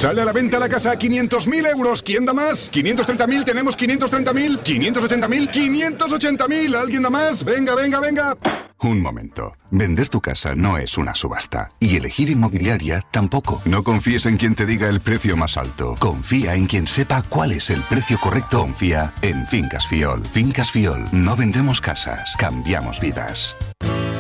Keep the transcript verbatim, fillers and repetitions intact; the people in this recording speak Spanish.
Sale a la venta la casa a quinientos mil euros. ¿Quién da más? ¿quinientos treinta mil? ¿Tenemos quinientos treinta mil? ¿quinientos ochenta mil? ¿quinientos ochenta mil? ¿Alguien da más? Venga, venga, venga. Un momento. Vender tu casa no es una subasta. Y elegir inmobiliaria tampoco. No confíes en quien te diga el precio más alto. Confía en quien sepa cuál es el precio correcto. Confía en Fincas Fiol. Fincas Fiol. No vendemos casas, cambiamos vidas.